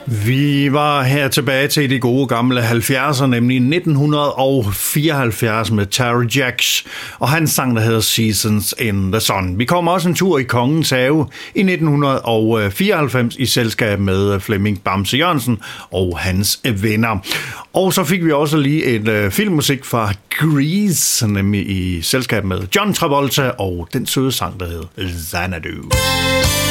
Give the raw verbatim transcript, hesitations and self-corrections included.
Vi var her tilbage til de gode gamle halvfjerdser, nemlig nitten fireoghalvfjerds med Terry Jacks og hans sang, der hedder Seasons in the Sun. Vi kom også en tur i Kongens Have i nitten fireoghalvfems i selskab med Flemming Bamse Jørgensen og hans venner. Og så fik vi også lige et uh, filmmusik fra Grease, nemlig i selskab med John Travolta og den søde sang, der hedder Xanadu.